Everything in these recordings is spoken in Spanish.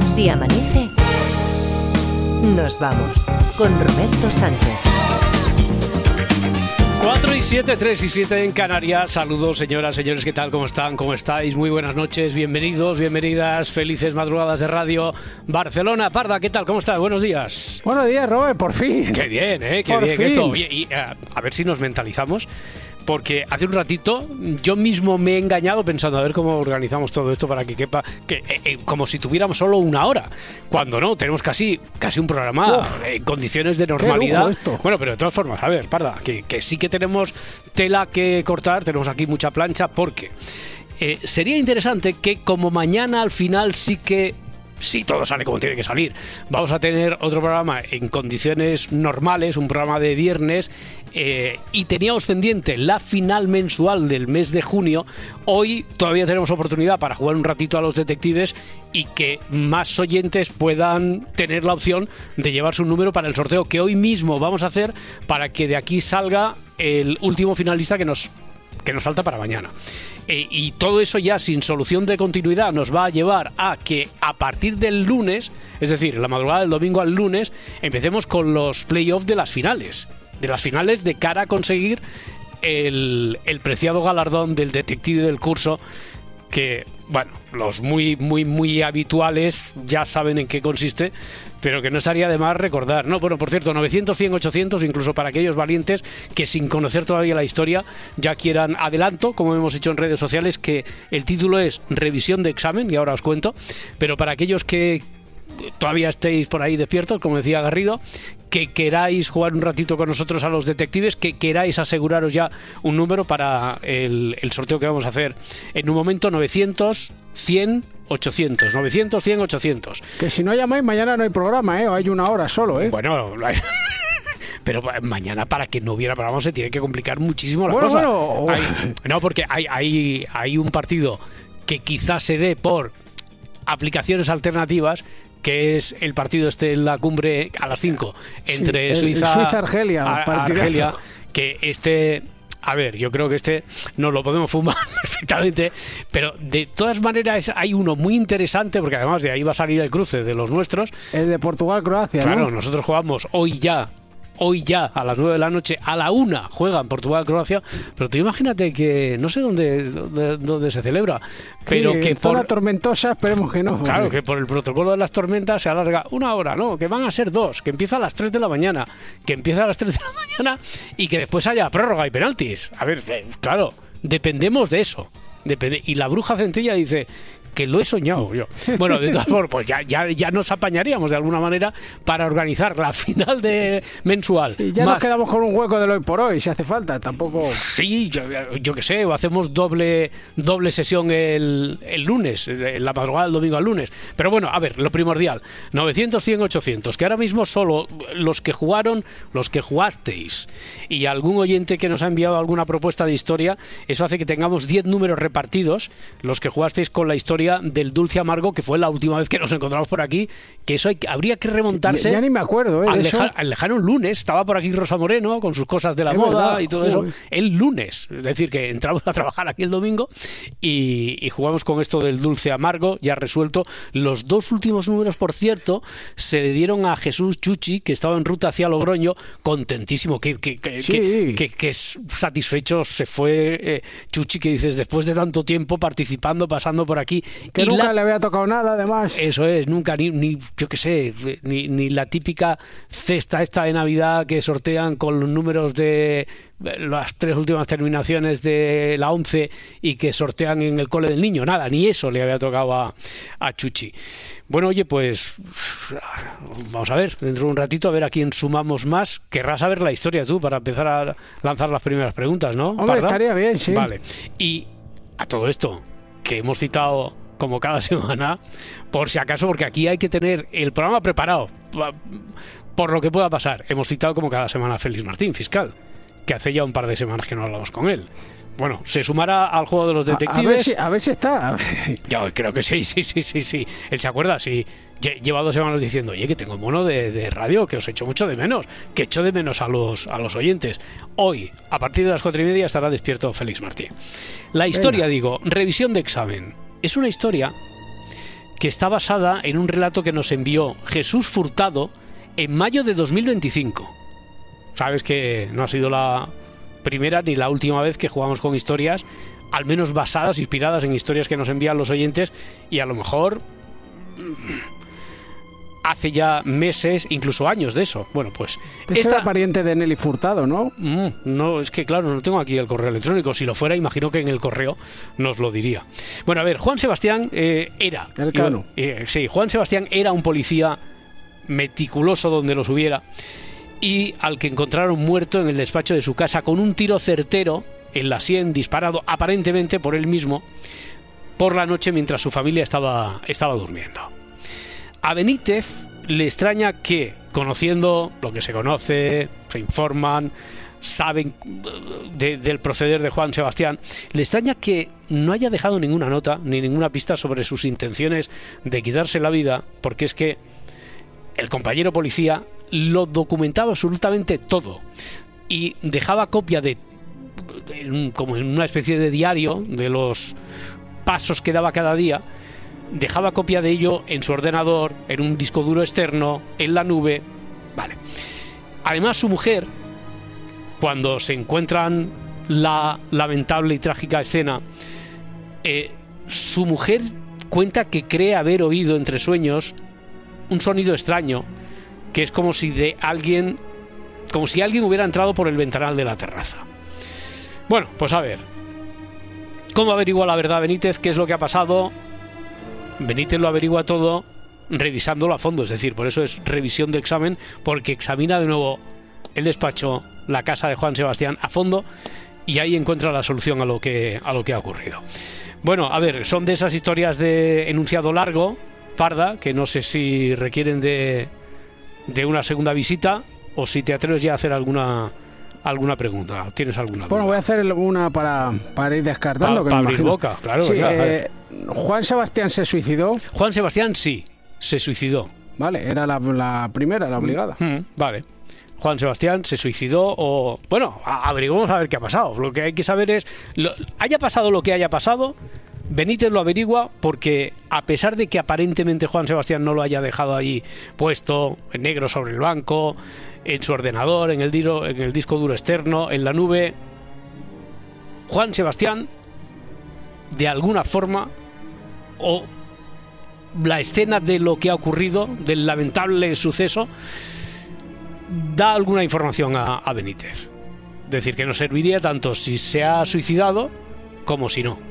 Si amanece, nos vamos con Roberto Sánchez. 4 y 7, 3 y 7 en Canarias. Saludos, señoras, señores, ¿qué tal? ¿Cómo están? ¿Cómo estáis? Muy buenas noches, bienvenidos, bienvenidas, felices madrugadas de Radio Barcelona. Parda, ¿qué tal? ¿Cómo estás? Buenos días. Buenos días, Robert, por fin. Qué bien, ¿eh? Qué por bien fin. esto. Y a ver si nos mentalizamos. Porque hace un ratito yo mismo me he engañado pensando a ver cómo organizamos todo esto para que quepa, como si tuviéramos solo una hora, cuando no, tenemos casi un programa en condiciones de normalidad. Bueno, pero de todas formas, a ver, Parda, que sí que tenemos tela que cortar, tenemos aquí mucha plancha, porque sería interesante que como mañana al final sí que, si todo sale como tiene que salir, vamos a tener otro programa en condiciones normales, un programa de viernes, y teníamos pendiente la final mensual del mes de junio. Hoy todavía tenemos oportunidad para jugar un ratito a los detectives y que más oyentes puedan tener la opción de llevarse un número para el sorteo que hoy mismo vamos a hacer, para que de aquí salga el último finalista que nos falta para mañana. Y todo eso ya sin solución de continuidad nos va a llevar a que a partir del lunes, es decir, la madrugada del domingo al lunes, empecemos con los playoffs de las finales de cara a conseguir el preciado galardón del detective del curso, que, bueno, los muy habituales ya saben en qué consiste, pero que no estaría de más recordar. No, bueno, por cierto, 900, 100, 800, incluso para aquellos valientes que sin conocer todavía la historia ya quieran adelanto, como hemos hecho en redes sociales, que el título es Revisión de examen, y ahora os cuento, pero para aquellos que todavía estéis por ahí despiertos, como decía Garrido, que queráis jugar un ratito con nosotros a los detectives, que queráis aseguraros ya un número para el sorteo que vamos a hacer en un momento. 900, 100, 800. 900, 100, 800. Que si no llamáis mañana no hay programa, ¿eh? Hay una hora solo, ¿eh? Bueno, pero mañana, para que no hubiera programa, se tiene que complicar muchísimo la cosa. No, porque hay un partido que quizás se dé por aplicaciones alternativas, que es el partido en la cumbre a las 5 entre Suiza-Argelia, que a ver, yo creo que nos lo podemos fumar perfectamente, pero de todas maneras hay uno muy interesante, porque además de ahí va a salir el cruce de los nuestros. El de Portugal-Croacia, claro, ¿no? Nosotros jugamos hoy ya a las 9 de la noche, a la 1 juegan Portugal-Croacia, pero tú imagínate que no sé dónde se celebra, pero sí, que por la tormentosa, esperemos que no. Claro, que por el protocolo de las tormentas se alarga una hora, ¿no? Que van a ser 2, que empieza a las 3 de la mañana, y que después haya prórroga y penaltis. A ver, claro, dependemos de eso. Y la bruja Centella dice que lo he soñado yo. Bueno, de todas formas, pues ya nos apañaríamos de alguna manera para organizar la final de mensual. Y ya nos quedamos con un hueco del hoy por hoy, si hace falta, tampoco. Sí, yo qué sé, o hacemos doble sesión el lunes, en la madrugada del domingo al lunes. Pero bueno, a ver, lo primordial, 900, 100, 800, que ahora mismo solo los que jugaron, los que jugasteis, y algún oyente que nos ha enviado alguna propuesta de historia, eso hace que tengamos 10 números repartidos, los que jugasteis con la historia del dulce amargo, que fue la última vez que nos encontramos por aquí, que eso habría que remontarse. Ya ni me acuerdo, al lejano lunes. Estaba por aquí Rosa Moreno con sus cosas de la moda, verdad, y todo eso el lunes, es decir, que entramos a trabajar aquí el domingo y jugamos con esto del dulce amargo, ya resuelto. Los 2 últimos números, por cierto, se le dieron a Jesús Chuchi, que estaba en ruta hacia Logroño, contentísimo, que satisfecho se fue Chuchi, que dices, después de tanto tiempo participando, pasando por aquí, que nunca le había tocado nada, además. Eso es, nunca, ni yo qué sé, ni la típica cesta esta de Navidad que sortean con los números de las 3 últimas terminaciones de la 11 y que sortean en el cole del niño, nada, ni eso le había tocado a Chuchi. Bueno, oye, pues vamos a ver, dentro de un ratito, a ver a quién sumamos más. Querrás saber la historia tú para empezar a lanzar las primeras preguntas, ¿no? Hombre, Parda, estaría bien, sí. Vale, y a todo esto que hemos citado como cada semana, por si acaso, porque aquí hay que tener el programa preparado por lo que pueda pasar. Hemos citado como cada semana a Félix Martín, fiscal, que hace ya un par de semanas que no hablamos con él. Bueno, se sumará al juego de los detectives. A ver si está. Yo creo que sí. Él se acuerda, sí. Lleva 2 semanas diciendo, oye, que tengo mono de radio, que os echo mucho de menos, que echo de menos a los oyentes. Hoy, a partir de las 4:30, estará despierto Félix Martín. La historia, digo, revisión de examen. Es una historia que está basada en un relato que nos envió Jesús Furtado en mayo de 2025. Sabes que no ha sido la primera ni la última vez que jugamos con historias, al menos basadas, inspiradas en historias que nos envían los oyentes, y a lo mejor hace ya meses, incluso años de eso. Bueno, pues Esta pariente de Nelly Furtado, ¿no? No, es que claro, no tengo aquí el correo electrónico. Si lo fuera, imagino que en el correo nos lo diría. Bueno, a ver, Juan Sebastián era... El Cano. Sí, Juan Sebastián era un policía meticuloso donde los hubiera, y al que encontraron muerto en el despacho de su casa con un tiro certero en la sien, disparado aparentemente por él mismo por la noche mientras su familia estaba durmiendo. A Benítez le extraña que, conociendo lo que se conoce, se informan, saben del proceder de Juan Sebastián, le extraña que no haya dejado ninguna nota ni ninguna pista sobre sus intenciones de quitarse la vida, porque es que el compañero policía lo documentaba absolutamente todo y dejaba copia como en una especie de diario de los pasos que daba cada día. Dejaba copia de ello en su ordenador, en un disco duro externo, en la nube. Vale. Además, su mujer, cuando se encuentran la lamentable y trágica escena, su mujer cuenta que cree haber oído entre sueños un sonido extraño, que es como si alguien hubiera entrado por el ventanal de la terraza. Bueno, pues a ver, ¿cómo averigua la verdad Benítez? ¿Qué es lo que ha pasado? Benítez lo averigua todo revisándolo a fondo, es decir, por eso es revisión de examen, porque examina de nuevo el despacho, la casa de Juan Sebastián a fondo, y ahí encuentra la solución a lo que ha ocurrido. Bueno, a ver, son de esas historias de enunciado largo, Parda, que no sé si requieren de una segunda visita, o si te atreves ya a hacer alguna pregunta. ¿Tienes alguna duda? Bueno, voy a hacer una para ir descartando. Para abrir boca, claro. Sí, ¿Juan Sebastián se suicidó? Juan Sebastián sí, se suicidó. Vale, era la primera, la obligada. Vale. Juan Sebastián se suicidó o... Bueno, averiguamos a ver qué ha pasado. Lo que hay que saber es... haya pasado lo que haya pasado, Benítez lo averigua, porque a pesar de que aparentemente Juan Sebastián no lo haya dejado ahí puesto en negro sobre el banco, en su ordenador, en el disco duro externo, en la nube, Juan Sebastián, de alguna forma, o la escena de lo que ha ocurrido, del lamentable suceso, da alguna información a Benítez. Es decir, que nos serviría tanto si se ha suicidado como si no.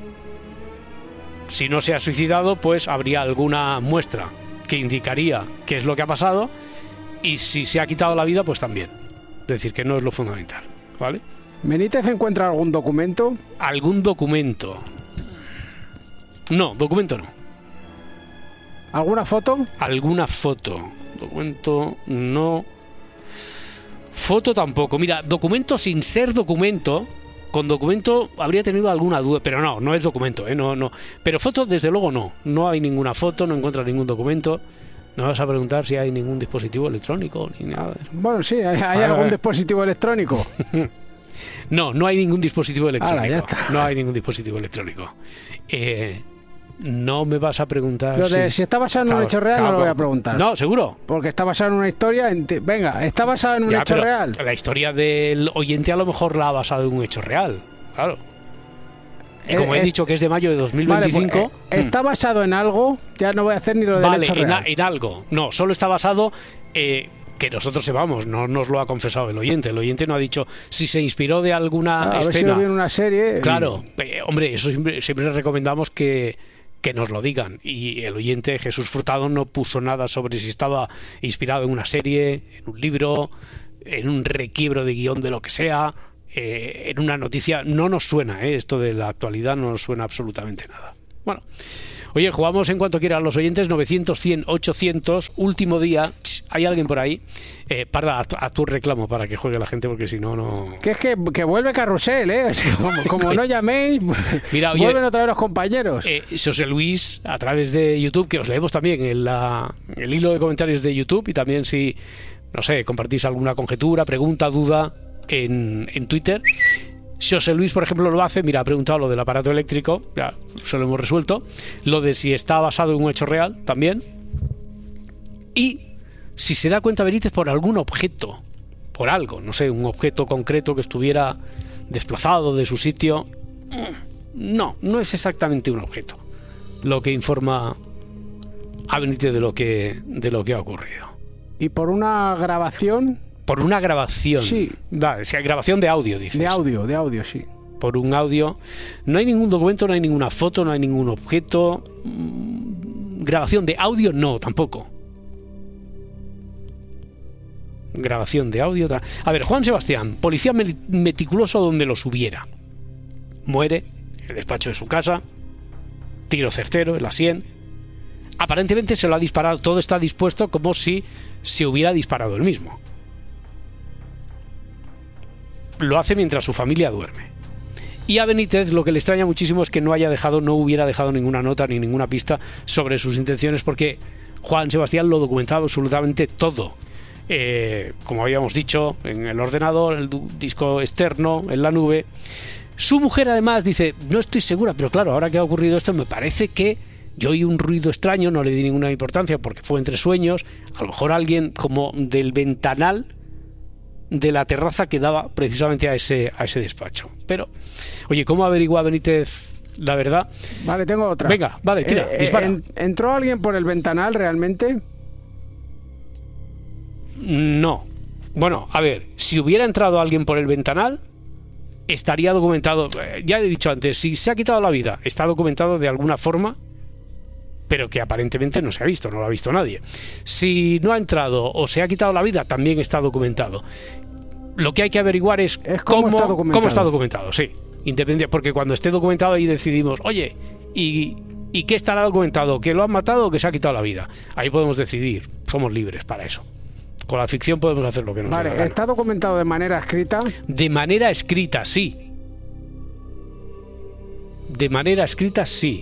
Si no se ha suicidado, pues habría alguna muestra que indicaría qué es lo que ha pasado, y si se ha quitado la vida, pues también. Es decir, que no es lo fundamental, ¿vale? ¿Benítez encuentra algún documento? ¿Algún documento? No, documento no. ¿Alguna foto? ¿Alguna foto? Documento no. Foto tampoco. Mira, documento sin ser documento... Con documento habría tenido alguna duda, pero no es documento, no. Pero foto, desde luego, no hay ninguna foto, no encuentras ningún documento. No vas a preguntar si hay ningún dispositivo electrónico ni nada. Bueno, sí, ¿hay algún dispositivo electrónico? No hay ningún dispositivo electrónico. Ya está. No hay ningún dispositivo electrónico. No me vas a preguntar si está basado en un hecho real, no lo voy a preguntar. No, seguro. Porque está basado en una historia. Venga, está basado en un hecho real. La historia del oyente a lo mejor la ha basado en un hecho real. Claro. Y como he dicho que es de mayo de 2025... Vale, pues, está basado en algo, ya no voy a hacer ni lo del hecho real. En algo. No, solo está basado... que nosotros sepamos, no nos lo ha confesado el oyente. El oyente no ha dicho si se inspiró de alguna escena. A ver si lo vio en una serie. Claro. Hombre, eso siempre recomendamos que nos lo digan, y el oyente Jesús Furtado no puso nada sobre si estaba inspirado en una serie, en un libro, en un requiebro de guión de lo que sea, en una noticia. No nos suena, esto de la actualidad no nos suena absolutamente nada. Bueno, oye, jugamos en cuanto quieran los oyentes. 900, 100, 800, último día. ¿Hay alguien por ahí? Parda, a tu reclamo para que juegue la gente, porque si no... Que es que vuelve Carrusel, ¿eh? Como no llaméis, mira, oye, vuelven otra vez los compañeros. José Luis, a través de YouTube, que os leemos también en el hilo de comentarios de YouTube, y también si, no sé, compartís alguna conjetura, pregunta, duda en Twitter. José Luis, por ejemplo, lo hace. Mira, ha preguntado lo del aparato eléctrico, ya se lo hemos resuelto. Lo de si está basado en un hecho real, también. Y si se da cuenta Benítez por algún objeto, por algo, no sé, un objeto concreto que estuviera desplazado de su sitio. No es exactamente un objeto lo que informa a Benítez de lo que ha ocurrido. ¿Y por una grabación? Por una grabación. Sí. Vale, o sea, grabación de audio, dices. De audio, sí. Por un audio. No hay ningún documento, no hay ninguna foto, no hay ningún objeto. Grabación de audio, no, tampoco. Grabación de audio. A ver, Juan Sebastián, policía meticuloso donde los hubiera. Muere en el despacho de su casa. Tiro certero en la sien. Aparentemente se lo ha disparado. Todo está dispuesto como si se hubiera disparado él mismo. Lo hace mientras su familia duerme. Y a Benítez lo que le extraña muchísimo es que no hubiera dejado ninguna nota ni ninguna pista sobre sus intenciones, porque Juan Sebastián lo documentaba absolutamente todo. Como habíamos dicho, en el ordenador, el disco externo, en la nube. Su mujer además dice, no estoy segura, pero claro, ahora que ha ocurrido esto me parece que yo oí un ruido extraño, no le di ninguna importancia porque fue entre sueños, a lo mejor alguien como del ventanal de la terraza que daba precisamente a ese despacho. Pero, oye, ¿cómo averigua Benítez la verdad? Vale, tengo otra. Venga, vale, tira, dispara. ¿Entró alguien por el ventanal realmente? No. Bueno, a ver, si hubiera entrado alguien por el ventanal, estaría documentado. Ya he dicho antes, si se ha quitado la vida, está documentado de alguna forma, pero que aparentemente no se ha visto, no lo ha visto nadie. Si no ha entrado o se ha quitado la vida, también está documentado. Lo que hay que averiguar es cómo está documentado, sí. Independiente, porque cuando esté documentado ahí decidimos, oye, ¿y qué estará documentado? ¿Que lo han matado o que se ha quitado la vida? Ahí podemos decidir, somos libres para eso. Con la ficción podemos hacer lo que nos dé la gana. ¿Está documentado de manera escrita? De manera escrita, sí. De manera escrita, sí.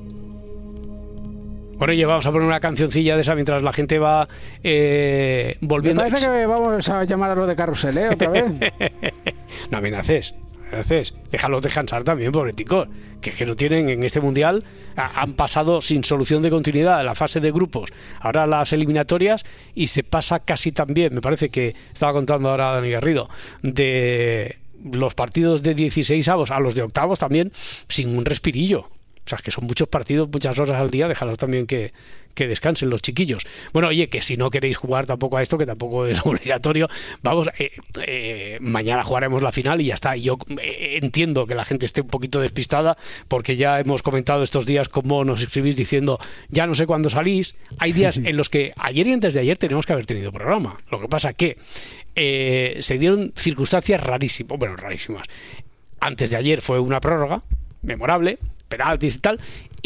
Bueno, oye, vamos a poner una cancioncilla de esa mientras la gente va volviendo. Me parece que vamos a llamar a los de Carrusel, otra vez. No amenaces. Déjalos descansar también, pobreticos, que no tienen en este mundial, han pasado sin solución de continuidad la fase de grupos, ahora las eliminatorias, y se pasa casi también, me parece que estaba contando ahora Dani Garrido, de los partidos de 16avos a los de octavos también sin un respirillo. O sea, que son muchos partidos, muchas horas al día, déjalos también que descansen los chiquillos. Bueno, oye, que si no queréis jugar tampoco a esto, que tampoco es obligatorio, vamos, mañana jugaremos la final y ya está. Y yo entiendo que la gente esté un poquito despistada, porque ya hemos comentado estos días cómo nos escribís diciendo, ya no sé cuándo salís. Hay días en los que ayer y antes de ayer tenemos que haber tenido programa. Lo que pasa que se dieron circunstancias rarísimas. Antes de ayer fue una prórroga memorable, penaltis y tal,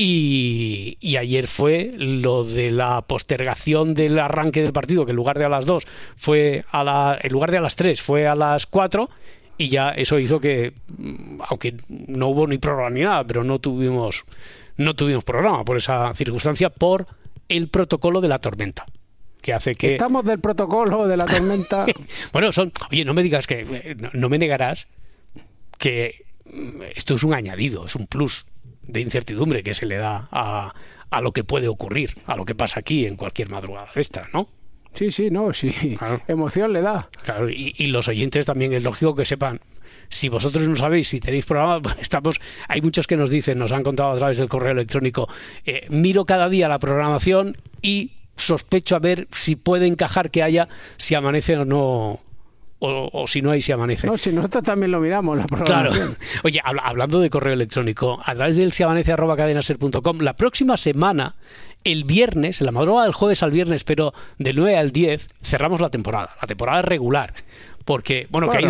y ayer fue lo de la postergación del arranque del partido, que en lugar de a las 2 en lugar de a las 3 fue a las 4, y ya eso hizo que, aunque no hubo ni prórroga ni nada, pero no tuvimos programa por esa circunstancia, por el protocolo de la tormenta, que hace que... Estamos del protocolo de la tormenta. Bueno, oye, no me digas que... No me negarás que esto es un añadido, es un plus de incertidumbre que se le da a lo que puede ocurrir, a lo que pasa aquí en cualquier madrugada de esta, ¿no? Sí, claro. Emoción le da. Claro, y los oyentes también es lógico que sepan. Si vosotros no sabéis si tenéis programa, hay muchos que nos dicen, nos han contado a través del correo electrónico, miro cada día la programación y sospecho a ver si puede encajar que haya, si amanece o no. O si no hay, si amanece. No, si nosotros también lo miramos, la programación. Claro. Oye, hablando de correo electrónico, a través del siamanece@cadenaser.com, la próxima semana, el viernes, en la madrugada del jueves al viernes, pero del 9 al 10, cerramos la temporada regular. Porque, bueno, que ha ido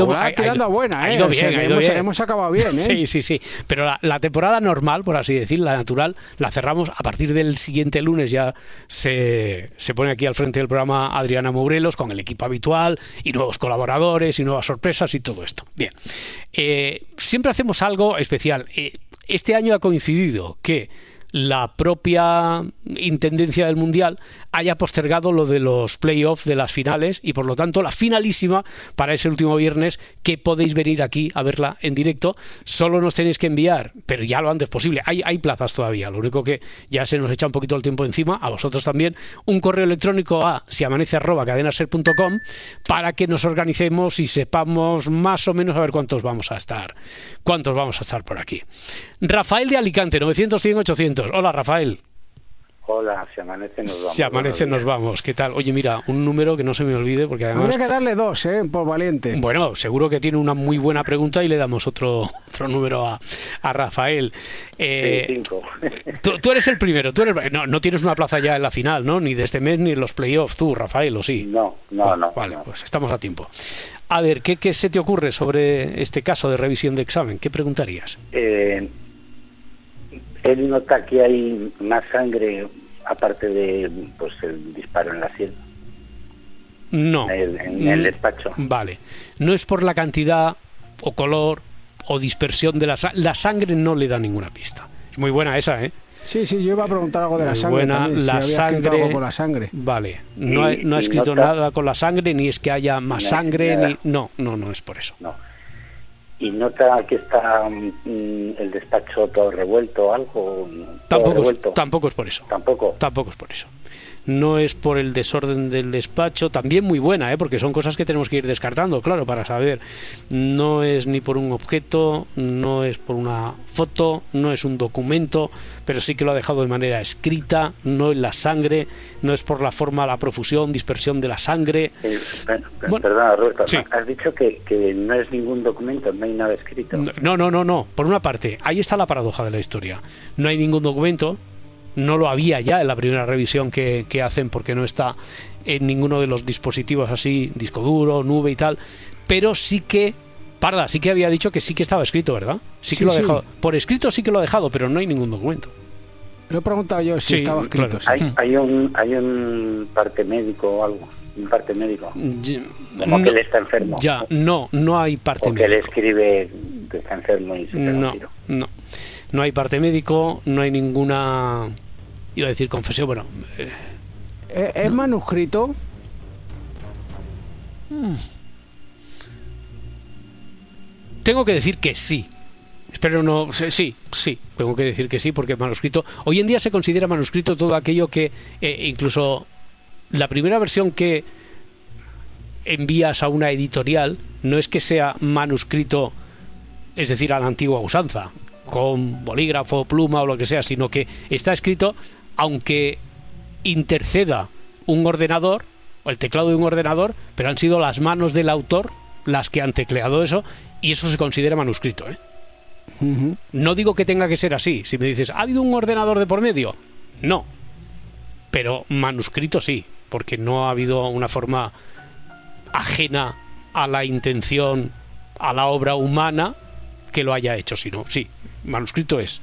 bien. Hemos acabado bien, Sí. Pero la temporada normal, por así decir, la natural, la cerramos a partir del siguiente lunes. Ya se pone aquí al frente del programa Adriana Mourelos con el equipo habitual y nuevos colaboradores y nuevas sorpresas y todo esto. Bien, siempre hacemos algo especial. Este año ha coincidido que la propia intendencia del Mundial haya postergado lo de los playoffs de las finales y por lo tanto la finalísima para ese último viernes, que podéis venir aquí a verla en directo. Solo nos tenéis que enviar, pero ya lo antes posible, hay plazas todavía, lo único que ya se nos echa un poquito el tiempo encima, a vosotros también, un correo electrónico a siamanece@cadenaser.com para que nos organicemos y sepamos más o menos a ver cuántos vamos a estar por aquí. Rafael de Alicante, 900-100-800. Hola, Rafael. Hola, si amanece nos vamos. Si amanece nos vamos. ¿Qué tal? Oye, mira, un número que no se me olvide, porque además... Habría que darle 2, por valiente. Bueno, seguro que tiene una muy buena pregunta y le damos otro número a Rafael. 5. Tú eres el primero. No tienes una plaza ya en la final, ¿no? Ni de este mes ni en los playoffs, tú, Rafael, ¿o sí? No. Vale, pues estamos a tiempo. A ver, ¿qué se te ocurre sobre este caso de revisión de examen? ¿Qué preguntarías? Él nota que hay más sangre aparte de pues el disparo en la sien. No. En el despacho. Vale. No es por la cantidad o color o dispersión de la sangre, no le da ninguna pista. Es muy buena esa, ¿eh? Sí, yo iba a preguntar algo de la sangre. Buena, también, la si había escrito sangre. algo con la sangre. Vale. No ha escrito nada con la sangre, ni es que haya más sangre, nada. No es por eso. No. Y nota que está el despacho todo revuelto, algo. Tampoco es por eso. Tampoco es por eso. No es por el desorden del despacho, también muy buena, porque son cosas que tenemos que ir descartando, claro, para saber. No es ni por un objeto, no es por una foto, no es un documento, pero sí que lo ha dejado de manera escrita, no es la sangre, no es por la forma, la profusión, dispersión de la sangre. Perdona, Roberto, sí. Has dicho que no es ningún documento, no hay nada escrito. No. Por una parte, ahí está la paradoja de la historia. No hay ningún documento. No lo había ya en la primera revisión que hacen, porque no está en ninguno de los dispositivos así, disco duro, nube y tal, pero sí que había dicho que sí que estaba escrito, ¿verdad? Sí que lo ha dejado. Por escrito sí que lo ha dejado, pero no hay ningún documento. Lo he preguntado yo si estaba escrito. Claro. Hay un parte médico o algo, un parte médico. Como que él está enfermo. Ya, no hay parte médico. O que él escribe que está enfermo y se pega un tiro. No hay parte médico, no hay ninguna... Iba a decir confesión, bueno... ¿Es manuscrito? Tengo que decir que sí. Espero no... Sí, tengo que decir que sí, porque manuscrito... Hoy en día se considera manuscrito todo aquello que... incluso la primera versión que envías a una editorial no es que sea manuscrito, es decir, a la antigua usanza, con bolígrafo, pluma o lo que sea, sino que está escrito... aunque interceda un ordenador o el teclado de un ordenador, pero han sido las manos del autor las que han tecleado eso, y eso se considera manuscrito, ¿eh? Uh-huh. No digo que tenga que ser así. Si me dices, ¿ha habido un ordenador de por medio? No, pero manuscrito sí, porque no ha habido una forma ajena a la intención, a la obra humana que lo haya hecho, sino sí, manuscrito es.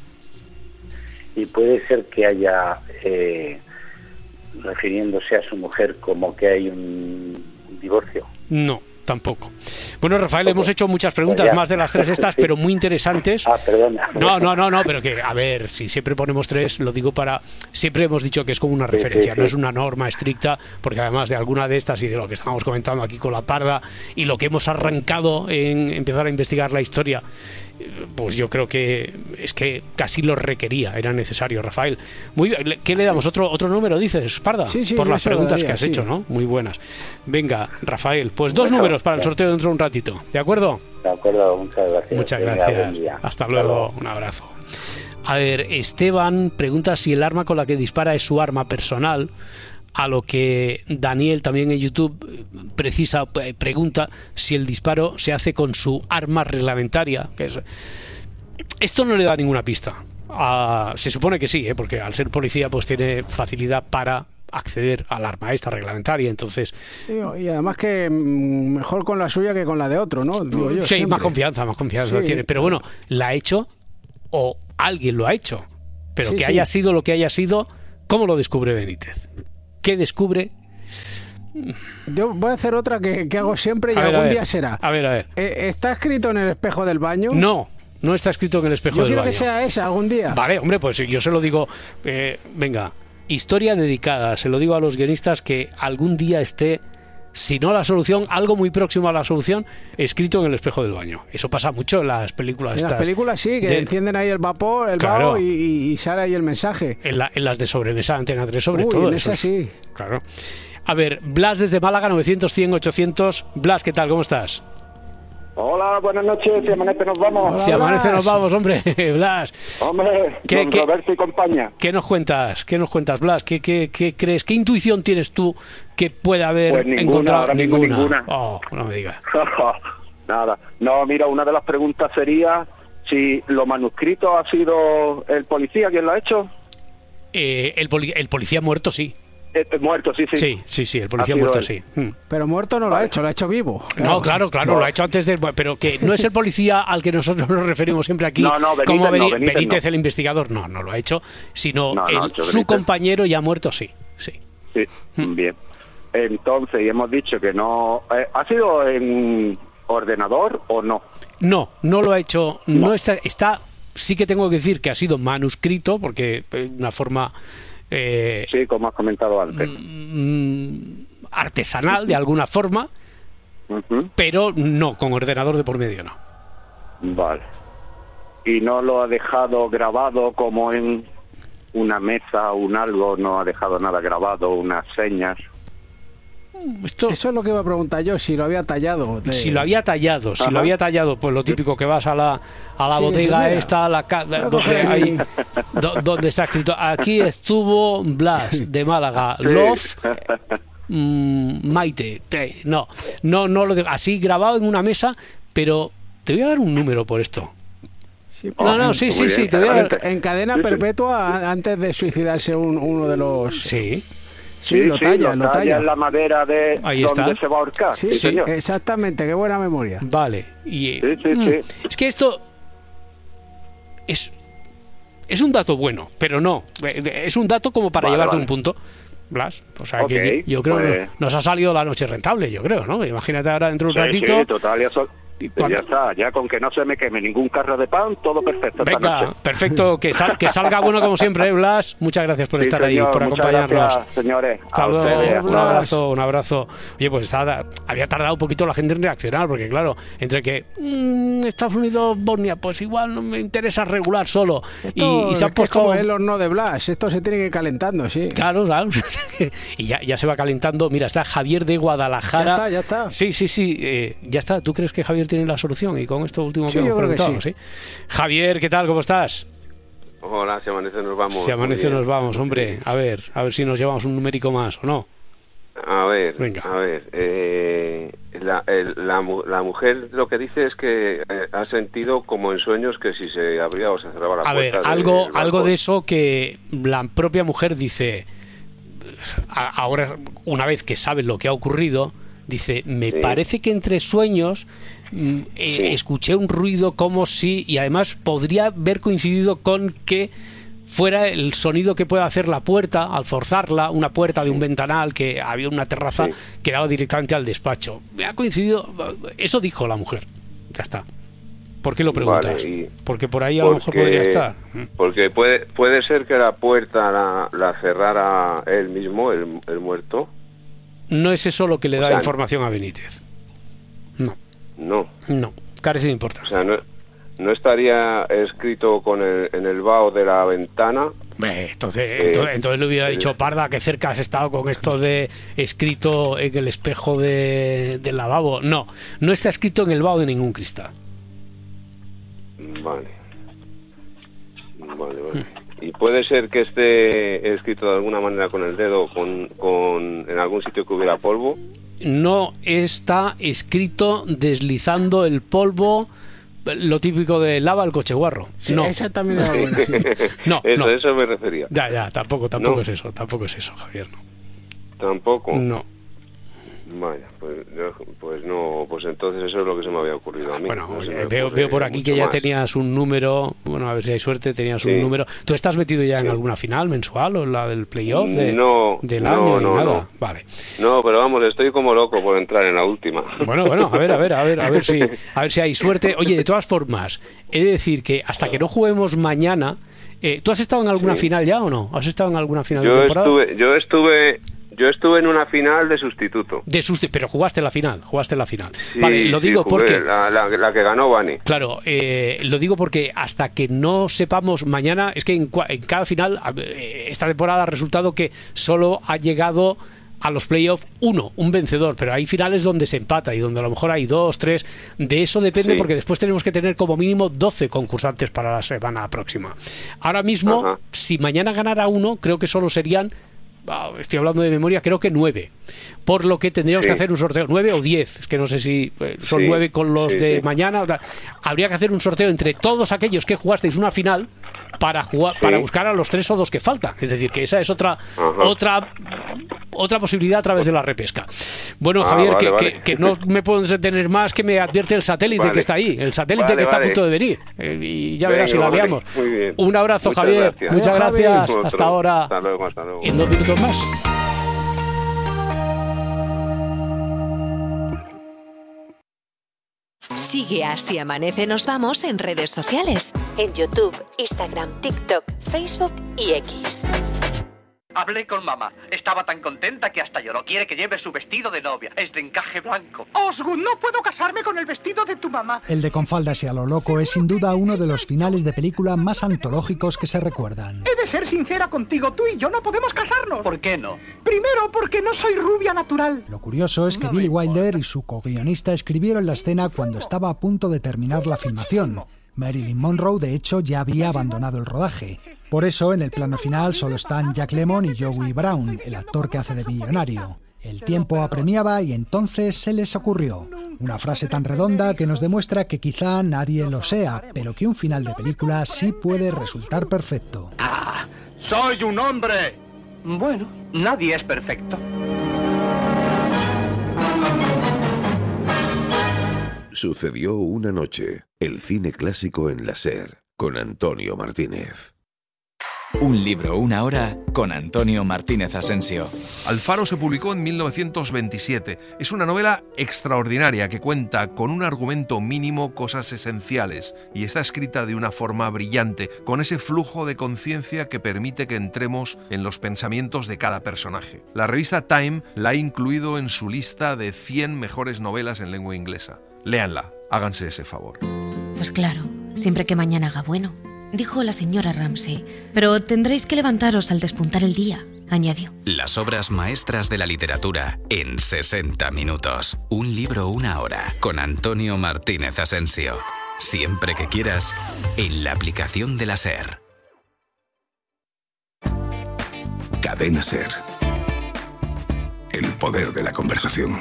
Y puede ser que haya, refiriéndose a su mujer, como que hay un divorcio. No, tampoco. Bueno, Rafael, hemos hecho muchas preguntas, más de las 3 estas, pero muy interesantes. Perdona. No, pero que, a ver, si siempre ponemos 3, lo digo para... Siempre hemos dicho que es como una referencia, sí. No es una norma estricta, porque además de alguna de estas y de lo que estamos comentando aquí con la parda y lo que hemos arrancado en empezar a investigar la historia, pues yo creo que es que casi lo requería, era necesario, Rafael. Muy bien, ¿qué le damos? ¿Otro número, dices, Parda? Sí, por las preguntas daría, que has hecho, ¿no? Muy buenas. Venga, Rafael, pues 2 números para el sorteo dentro de un ratito, ¿de acuerdo? De acuerdo, muchas gracias. Muchas gracias. Hasta luego, un abrazo. A ver, Esteban pregunta si el arma con la que dispara es su arma personal, a lo que Daniel también en YouTube pregunta si el disparo se hace con su arma reglamentaria. Esto no le da ninguna pista. Se supone que sí, porque al ser policía pues tiene facilidad para acceder al arma esta reglamentaria, entonces... Y además que mejor con la suya que con la de otro, ¿no? Digo yo, sí, siempre. más confianza Sí. tiene. Pero bueno, ¿la ha hecho o alguien lo ha hecho? Pero que haya sido lo que haya sido, ¿cómo lo descubre Benítez? ¿Qué descubre? Yo voy a hacer otra que hago siempre y algún día será. A ver. ¿Está escrito en el espejo del baño? No. No está escrito en el espejo del baño. Yo quiero que sea esa algún día. Vale, hombre, pues yo se lo digo. Venga, historia dedicada. Se lo digo a los guionistas que algún día esté, si no la solución, algo muy próximo a la solución, escrito en el espejo del baño. Eso pasa mucho en las películas. En las películas sí, que encienden ahí el vapor, claro, vaho y sale ahí el mensaje. En las de sobremesa, Antena 3 sobre todo. En esa sí. Claro. A ver, Blas desde Málaga, 900, 100, 800. Blas, ¿qué tal? ¿Cómo estás? Hola, buenas noches. Si amanece nos vamos. Hola, Si amanece nos vamos, hombre. Blas. Hombre, don Roberto y compañía. ¿Qué nos cuentas? ¿Qué nos cuentas, Blas? ¿Qué crees? ¿Qué intuición tienes tú que puede haber pues ninguna, encontrado? ahora mismo ninguna. Oh, no me digas. Nada. No, mira, una de las preguntas sería si los manuscritos ha sido el policía quien lo ha hecho. El policía muerto, sí. Muerto, sí. Sí, el policía muerto, sí. Pero muerto no lo ha hecho, lo ha hecho vivo. No, claro, lo ha hecho antes de... Pero que no es el policía al que nosotros nos referimos siempre aquí, Benítez, como Benítez el investigador, no lo ha hecho, sino su Benítez. Compañero ya muerto, sí. Sí, bien. Entonces, y hemos dicho que no... ¿Ha sido en ordenador o no? No lo ha hecho, no está... Sí que tengo que decir que ha sido manuscrito, porque una forma... sí, como has comentado antes. Artesanal, de alguna forma, pero no, con ordenador de por medio, no. Vale. ¿Y no lo ha dejado grabado como en una mesa o un algo? ¿No ha dejado nada grabado, unas señas? Eso es lo que iba a preguntar yo, si lo había tallado. Si lo había tallado, pues lo típico que vas a la bodega esta, donde está escrito, aquí estuvo Blas de Málaga, Love, Maite, no lo dejo así grabado en una mesa, pero te voy a dar un número por esto. Sí, te voy a dar... En cadena perpetua antes de suicidarse uno de los... Sí, lo talla en la madera de ahí donde está. se va a ahorcar. Sí, señor. Exactamente, qué buena memoria. Vale. Sí. Es que esto es un dato bueno, pero no. Es un dato como para llevarte un punto, Blas. O sea, que yo creo que nos ha salido la noche rentable, yo creo, ¿no? Imagínate ahora dentro de un ratito. Sí, total, ya está, ya con que no se me queme ningún carro de pan, todo perfecto. Venga, perfecto, que salga bueno como siempre, Blas. Muchas gracias por estar ahí, por acompañarnos. Gracias, señores. Hasta luego, un abrazo. Oye, pues había tardado un poquito la gente en reaccionar, porque claro, entre que Estados Unidos, Bosnia, pues igual no me interesa regular solo. Y se han puesto... como el horno de Blas, esto se tiene que ir calentando, sí. Claro. Y ya se va calentando. Mira, está Javier de Guadalajara. Ya está. Sí, ya está. ¿Tú crees que Javier tiene la solución? Y con esto último que hemos preguntado, sí. Javier, ¿qué tal? ¿Cómo estás? Hola, si amanece nos vamos. Si amanece nos vamos, hombre. A ver si nos llevamos un numérico más, ¿o no? A ver, venga. La mujer lo que dice es que ha sentido como en sueños que si se abría o se cerraba la puerta. A ver, algo de eso que la propia mujer dice, ahora, una vez que sabe lo que ha ocurrido, dice, me parece que entre sueños escuché un ruido como si, y además podría haber coincidido con que fuera el sonido que puede hacer la puerta al forzarla, una puerta de un ventanal, que había una terraza que daba directamente al despacho. Me ha coincidido, eso dijo la mujer. Ya está. ¿Por qué lo preguntas? Porque por ahí a lo mejor podría estar. Porque puede ser que la puerta la cerrara él mismo, el muerto. No es eso lo que le da información a Benítez. No, carece de importancia. O sea, no estaría escrito en el vaho de la ventana. Entonces le hubiera dicho, Parda, que cerca has estado con esto de escrito en el espejo del lavabo. No está escrito en el vaho de ningún cristal. Vale. Y puede ser que esté escrito de alguna manera con el dedo, en algún sitio que hubiera polvo. No está escrito deslizando el polvo, lo típico de lava el coche guarro. No. Esa también era buena. Sí. No. Eso me refería. Ya, tampoco es eso, Javier. No. Tampoco. No. Vaya, pues no, pues entonces eso es lo que se me había ocurrido a mí. Bueno, no se veo por aquí que ya más. tenías un número, bueno, a ver si hay suerte, tenías un número. ¿Tú estás metido ya en alguna final mensual o en la del playoff del año? Nada. No. Vale. No, pero vamos, estoy como loco por entrar en la última. Bueno, a ver si hay suerte. Oye, de todas formas, he de decir que hasta que no juguemos mañana, ¿tú has estado en alguna final ya o no? ¿Has estado en alguna final de temporada? Yo estuve en una final de sustituto. Pero jugaste la final. Sí, Vale, lo digo jugué, porque... La que ganó Bani. Claro, lo digo porque hasta que no sepamos mañana, es que en cada final, esta temporada ha resultado que solo ha llegado a los playoffs un vencedor, pero hay finales donde se empata y donde a lo mejor hay 2, 3, de eso depende, porque después tenemos que tener como mínimo 12 concursantes para la semana próxima. Ahora mismo, si mañana ganara uno, creo que solo serían, estoy hablando de memoria, creo que 9, por lo que tendríamos que hacer un sorteo, 9 o 10, es que no sé si son 9 con los de mañana. Habría que hacer un sorteo entre todos aquellos que jugasteis una final para buscar a los 3 o 2 que faltan, es decir, que esa es otra posibilidad a través de la repesca. Bueno, Javier, vale. Que no me puedo entretener más, que me advierte el satélite que está ahí, el satélite que está a punto de venir, y ya verás si la liamos. Muy bien. Un abrazo, Muchas Javier, gracias. muchas gracias, hasta ahora. Hasta luego. En 2 minutos más. Sigue Así Amanece Nos Vamos en redes sociales. En YouTube, Instagram, TikTok, Facebook y X. Hablé con mamá. Estaba tan contenta que hasta lloró. Quiere que lleve su vestido de novia. Es de encaje blanco. Osgood, no puedo casarme con el vestido de tu mamá. El de Con faldas y a lo loco es sin duda uno de los finales de película más antológicos que se recuerdan. He de ser sincera contigo. Tú y yo no podemos casarnos. ¿Por qué no? Primero, porque no soy rubia natural. Lo curioso es que Billy Wilder y su co-guionista escribieron la escena cuando estaba a punto de terminar la filmación. Marilyn Monroe, de hecho, ya había abandonado el rodaje. Por eso, en el plano final solo están Jack Lemmon y Joey Brown, el actor que hace de millonario. El tiempo apremiaba y entonces se les ocurrió una frase tan redonda que nos demuestra que quizá nadie lo sea, pero que un final de película sí puede resultar perfecto. ¡Ah! ¡Soy un hombre! Bueno, nadie es perfecto. Sucedió una noche. El cine clásico en la SER, con Antonio Martínez. Un libro, una hora, con Antonio Martínez Asensio. Alfaro se publicó en 1927. Es una novela extraordinaria que cuenta con un argumento mínimo, cosas esenciales, y está escrita de una forma brillante, con ese flujo de conciencia que permite que entremos en los pensamientos de cada personaje. La revista Time la ha incluido en su lista de 100 mejores novelas en lengua inglesa. Léanla, háganse ese favor. Pues claro, siempre que mañana haga bueno, dijo la señora Ramsay. Pero tendréis que levantaros al despuntar el día, añadió. Las obras maestras de la literatura en 60 minutos. Un libro, una hora, con Antonio Martínez Asensio. Siempre que quieras, en la aplicación de la SER. Cadena SER. El poder de la conversación.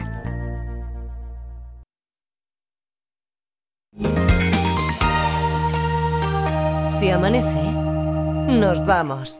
Si amanece, nos vamos.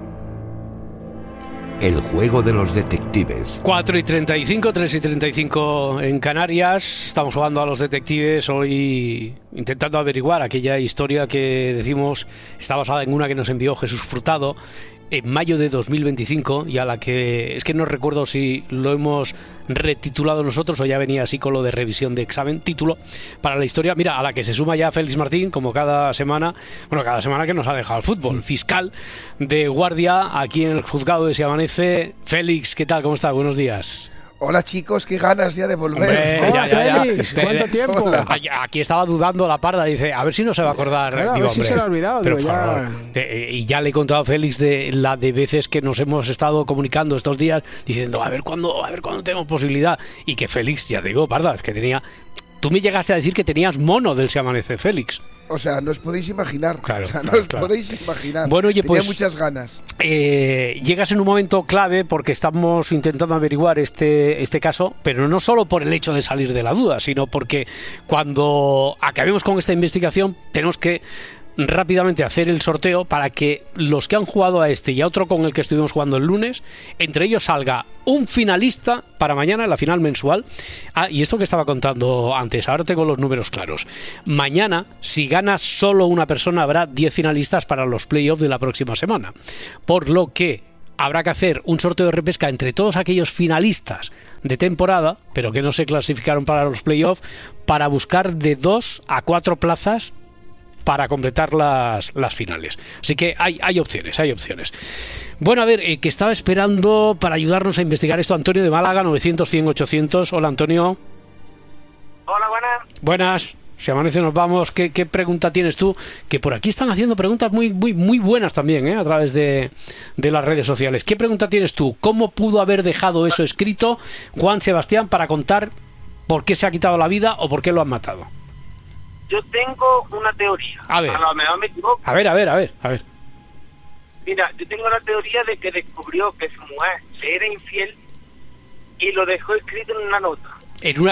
El juego de los detectives. 4:35, 3:35 en Canarias. Estamos jugando a los detectives hoy, intentando averiguar aquella historia que decimos está basada en una que nos envió Jesús Frutado en mayo de 2025, y a la que es que no recuerdo si lo hemos retitulado nosotros o ya venía así con lo de revisión de examen, título para la historia. Mira, a la que se suma ya Félix Martín, como cada semana que nos ha dejado el fútbol, fiscal de guardia aquí en el juzgado de Si Amanece. Félix, ¿qué tal? ¿Cómo estás? Buenos días. Hola chicos, qué ganas ya de volver. Hombre, ya. ¿Cuánto tiempo? Hola. Aquí estaba dudando la parda, dice, a ver si no se va a acordar. Claro, digo, a ver si se lo ha olvidado. Pero digo, por favor. Y ya le he contado a Félix de la de veces que nos hemos estado comunicando estos días, diciendo, a ver cuándo tenemos posibilidad. Y que Félix, ya te digo, parda, es que tenía... Tú me llegaste a decir que tenías mono del Se Amanece, Félix. O sea, no os podéis imaginar. Claro, podéis imaginar. Bueno, oye, tenía pues, muchas ganas. Llegas en un momento clave porque estamos intentando averiguar este caso, pero no solo por el hecho de salir de la duda, sino porque cuando acabemos con esta investigación tenemos que rápidamente hacer el sorteo para que los que han jugado a este y a otro con el que estuvimos jugando el lunes, entre ellos salga un finalista para mañana en la final mensual. Y esto que estaba contando antes, ahora tengo los números claros. Mañana, si gana solo una persona, habrá 10 finalistas para los playoffs de la próxima semana. Por lo que habrá que hacer un sorteo de repesca entre todos aquellos finalistas de temporada, pero que no se clasificaron para los playoffs, para buscar de 2 a 4 plazas para completar las finales. Así que hay opciones. Bueno, a ver, que estaba esperando para ayudarnos a investigar esto Antonio de Málaga, 900-100-800. Hola, Antonio. Hola, buenas. Buenas. Si amanece nos vamos. ¿Qué pregunta tienes tú? Que por aquí están haciendo preguntas muy buenas también, a través de las redes sociales. ¿Qué pregunta tienes tú? ¿Cómo pudo haber dejado eso escrito Juan Sebastián para contar por qué se ha quitado la vida o por qué lo han matado? Yo tengo una teoría. A ver. A lo mejor me equivoco. A ver. Mira, yo tengo la teoría de que descubrió que su mujer le era infiel y lo dejó escrito en una nota. En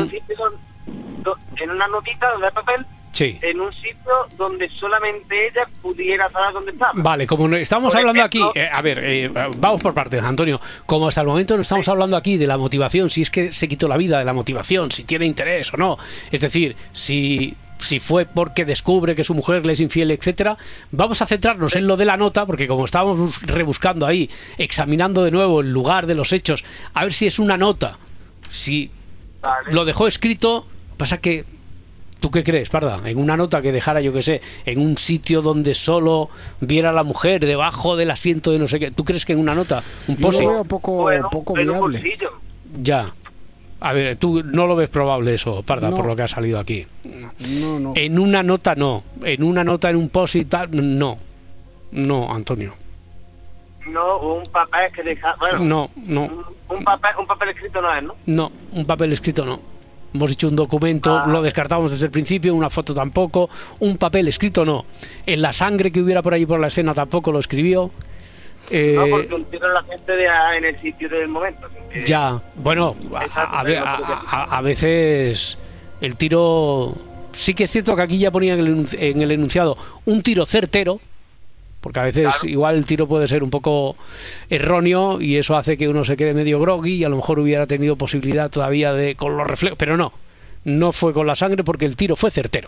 una notita donde hay papel. Sí. En un sitio donde solamente ella pudiera saber dónde estaba. Vale, como estamos por hablando ejemplo, aquí, vamos por partes, Antonio. Como hasta el momento no estamos hablando aquí de la motivación, si es que se quitó la vida, de la motivación, si tiene interés o no. Es decir, si fue porque descubre que su mujer le es infiel, etcétera. Vamos a centrarnos en lo de la nota, porque como estábamos rebuscando ahí, examinando de nuevo el lugar de los hechos, a ver si es una nota. Si lo dejó escrito, pasa que... ¿Tú qué crees, Parda? En una nota que dejara, yo qué sé, en un sitio donde solo viera a la mujer debajo del asiento de no sé qué. ¿Tú crees que en una nota, un post-it? Yo lo veo poco viable. Ya. A ver, tú no lo ves probable eso, Parda, No. por lo que ha salido aquí. No. En una nota no. En una nota, en un post-it, tal, no. No, Antonio. No, un papel que deja... Bueno, No. Un papel escrito no es, ¿no? No, un papel escrito no. Hemos dicho un documento, lo descartamos desde el principio, una foto tampoco, un papel escrito no. En la sangre que hubiera por allí por la escena tampoco lo escribió. No, porque un tiro en la gente en el sitio del momento. Ya, bueno, a veces el tiro... Sí que es cierto que aquí ya ponía en el enunciado un tiro certero, porque a veces igual el tiro puede ser un poco erróneo y eso hace que uno se quede medio groggy y a lo mejor hubiera tenido posibilidad todavía de con los reflejos, pero no fue con la sangre porque el tiro fue certero.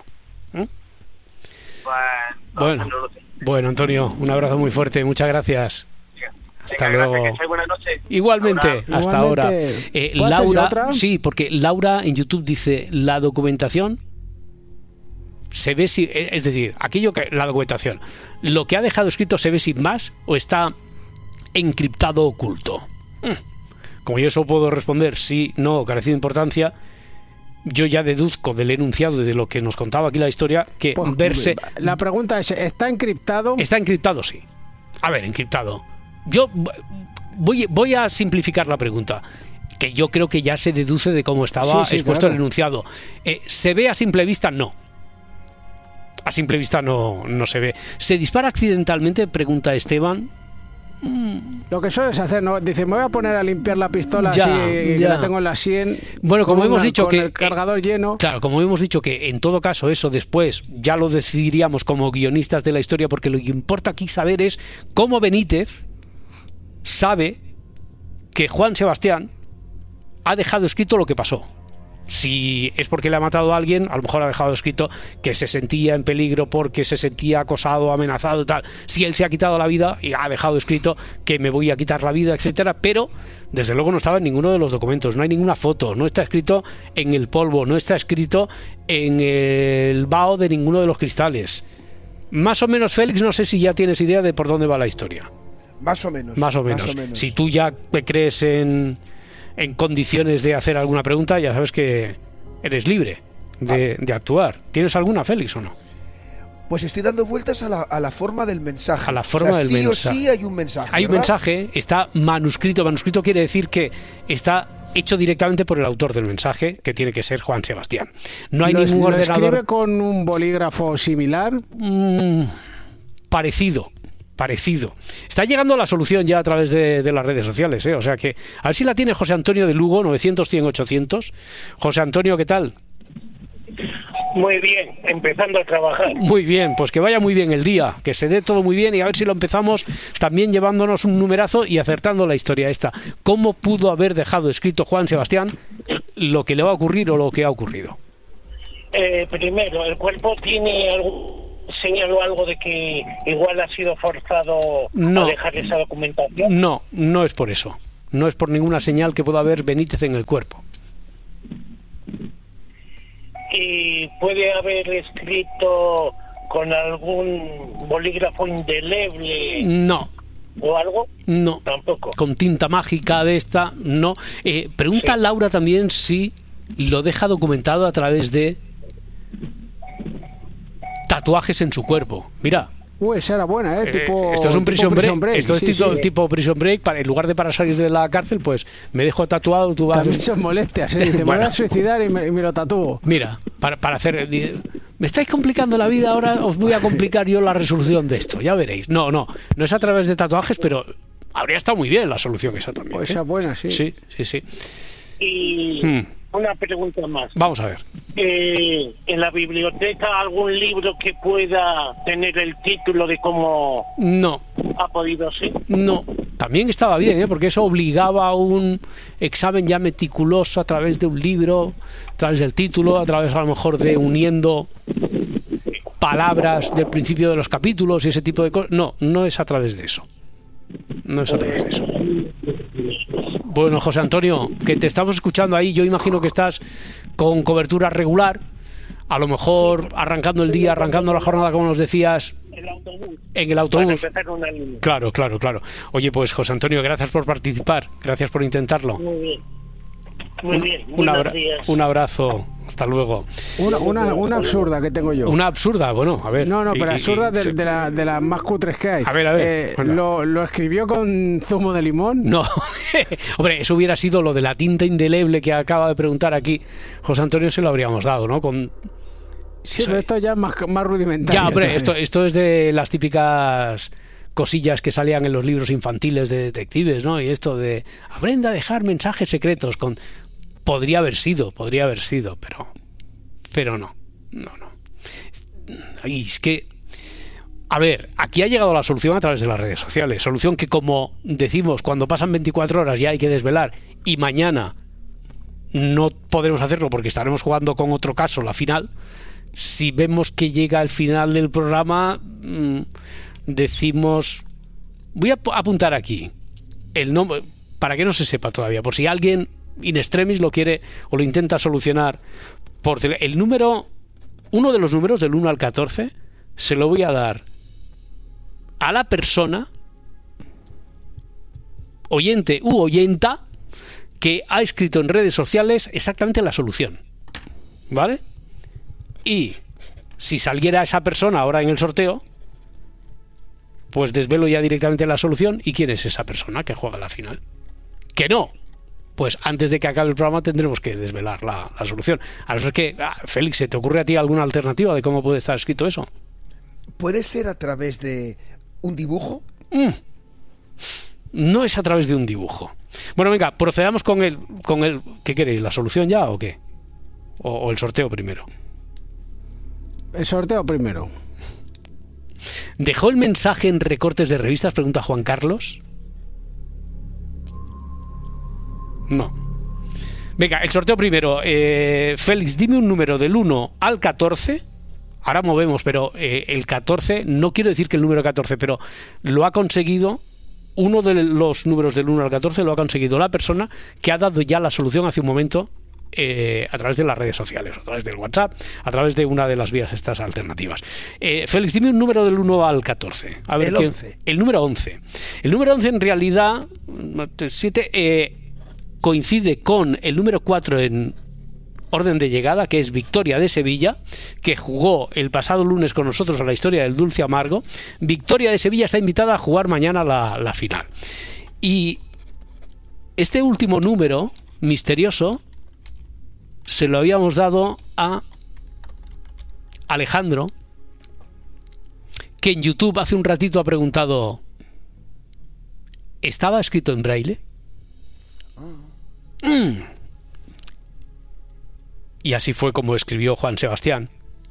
Bueno, Antonio, un abrazo muy fuerte, muchas gracias. Hasta luego. Buenas noches. Igualmente, hasta ahora. Laura, otra? sí, porque Laura en YouTube dice la documentación se ve si, es decir, aquello que la documentación, lo que ha dejado escrito se ve sin más o está encriptado oculto. Como yo eso puedo responder sí, no, carecido de importancia, yo ya deduzco del enunciado y de lo que nos contaba aquí la historia que verse... La pregunta es, ¿está encriptado? Está encriptado, sí. A ver, encriptado. Yo voy a simplificar la pregunta, que yo creo que ya se deduce de cómo estaba expuesto el enunciado. ¿Se ve a simple vista? No. A simple vista no se ve. ¿Se dispara accidentalmente? Pregunta Esteban. Lo que sueles hacer, ¿no? Dice, me voy a poner a limpiar la pistola así que la tengo en la 100. Bueno, como hemos dicho con que el cargador lleno. Claro, como hemos dicho que en todo caso eso después ya lo decidiríamos como guionistas de la historia, porque lo que importa aquí saber es cómo Benítez sabe que Juan Sebastián ha dejado escrito lo que pasó. Si es porque le ha matado a alguien, a lo mejor ha dejado escrito que se sentía en peligro porque se sentía acosado, amenazado y tal. Si él se ha quitado la vida y ha dejado escrito que me voy a quitar la vida, etcétera, pero desde luego no estaba en ninguno de los documentos, no hay ninguna foto, no está escrito en el polvo, no está escrito en el vaho de ninguno de los cristales. Más o menos, Félix, no sé si ya tienes idea de por dónde va la historia. Más o menos. Si tú ya te crees en condiciones de hacer alguna pregunta, ya sabes que eres libre de actuar. ¿Tienes alguna, Félix, o no? Pues estoy dando vueltas a la forma del mensaje. A la forma del mensaje. Sí o sí hay un mensaje. Hay un mensaje, está manuscrito. Manuscrito quiere decir que está hecho directamente por el autor del mensaje, que tiene que ser Juan Sebastián. No hay ningún ordenador. ¿Lo escribe con un bolígrafo similar? Parecido. Está llegando la solución ya a través de las redes sociales, o sea que a ver si la tiene José Antonio de Lugo, 900-100-800. José Antonio, ¿qué tal? Muy bien, empezando a trabajar. Muy bien, pues que vaya muy bien el día, que se dé todo muy bien y a ver si lo empezamos también llevándonos un numerazo y acertando la historia esta. ¿Cómo pudo haber dejado escrito Juan Sebastián lo que le va a ocurrir o lo que ha ocurrido? Primero, ¿el cuerpo tiene algún señal o algo de que igual ha sido forzado a dejar esa documentación? No, no es por eso. No es por ninguna señal que pueda haber Benítez en el cuerpo. ¿Y puede haber escrito con algún bolígrafo indeleble? No. ¿O algo? No. Tampoco. Con tinta mágica de esta, no. Pregunta a Laura también si lo deja documentado a través de tatuajes en su cuerpo. Mira. Esa era buena, esto es un prison break. Esto es tipo prison break. En lugar de para salir de la cárcel, pues me dejo tatuado. Tú vas... También son molestias, ¿eh? Te voy a suicidar y me lo tatúo. Mira, para hacer... Me estáis complicando la vida, ahora os voy a complicar yo la resolución de esto. Ya veréis. No es a través de tatuajes, pero habría estado muy bien la solución esa también. Esa buena, sí. Sí. Y una pregunta más. Vamos a ver. ¿En la biblioteca algún libro que pueda tener el título de cómo ha podido ser? No, también estaba bien, porque eso obligaba a un examen ya meticuloso a través de un libro, a través del título, a través a lo mejor de uniendo palabras del principio de los capítulos y ese tipo de cosas. No es a través de eso. No es a través de eso. Bueno, José Antonio, que te estamos escuchando ahí, yo imagino que estás con cobertura regular, a lo mejor arrancando el día, arrancando la jornada, como nos decías, en el autobús. Claro. Oye, pues José Antonio, gracias por participar, gracias por intentarlo. Muy bien. Un abrazo, hasta luego. Una absurda que tengo yo. Una absurda, bueno, a ver. No, pero absurda de las más cutres que hay. A ver. ¿Lo escribió con zumo de limón? No, hombre, eso hubiera sido lo de la tinta indeleble que acaba de preguntar aquí José Antonio, se lo habríamos dado, ¿no? Sí, pero esto ya es más rudimentario. Ya, hombre, esto es de las típicas cosillas que salían en los libros infantiles de detectives, ¿no? Y esto de aprenda a dejar mensajes secretos con... Podría haber sido, pero no. Y es que, a ver, aquí ha llegado la solución a través de las redes sociales. Solución que, como decimos, cuando pasan 24 horas ya hay que desvelar y mañana no podremos hacerlo porque estaremos jugando con otro caso la final. Si vemos que llega el final del programa, decimos... Voy a apuntar aquí el nombre, para que no se sepa todavía, por si alguien in extremis lo quiere o lo intenta solucionar. El número, uno de los números del 1 al 14, se lo voy a dar a la persona, oyente u oyenta, que ha escrito en redes sociales exactamente la solución. ¿Vale? Y si saliera esa persona ahora en el sorteo, pues desvelo ya directamente la solución. ¿Y quién es esa persona que juega la final? Que no. Pues antes de que acabe el programa tendremos que desvelar la solución. A no ser que, Félix, ¿se te ocurre a ti alguna alternativa de cómo puede estar escrito eso? ¿Puede ser a través de un dibujo? No es a través de un dibujo. Bueno, venga, procedamos con el ¿qué queréis? ¿La solución ya o qué? ¿O el sorteo primero? El sorteo primero. ¿Dejó el mensaje en recortes de revistas? Pregunta Juan Carlos. No. Venga, el sorteo primero. Félix, dime un número del 1 al 14. Ahora movemos, pero el 14, no quiero decir que el número 14, pero lo ha conseguido, uno de los números del 1 al 14 lo ha conseguido la persona que ha dado ya la solución hace un momento a través de las redes sociales, a través del WhatsApp, a través de una de las vías estas alternativas. Félix, dime un número del 1 al 14. A ver, el 11. El número 11. El número 11 en realidad 7, coincide con el número 4 en orden de llegada, que es Victoria de Sevilla, que jugó el pasado lunes con nosotros a la historia del dulce amargo. Victoria de Sevilla está invitada a jugar mañana la final. Y este último número misterioso se lo habíamos dado a Alejandro, que en YouTube hace un ratito ha preguntado: ¿estaba escrito en braille? Y así fue como escribió Juan Sebastián,